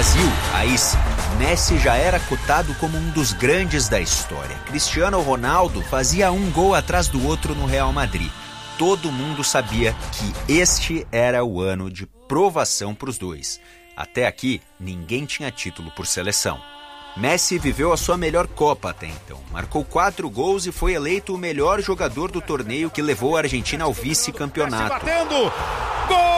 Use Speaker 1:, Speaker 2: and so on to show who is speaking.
Speaker 1: Brasil, aí sim, Messi já era cotado como um dos grandes da história. Cristiano Ronaldo fazia um gol atrás do outro no Real Madrid. Todo mundo sabia que este era o ano de provação para os dois. Até aqui, ninguém tinha título por seleção. Messi viveu a sua melhor Copa até então. Marcou 4 gols e foi eleito o melhor jogador do torneio que levou a Argentina ao vice-campeonato.
Speaker 2: Batendo! Gol!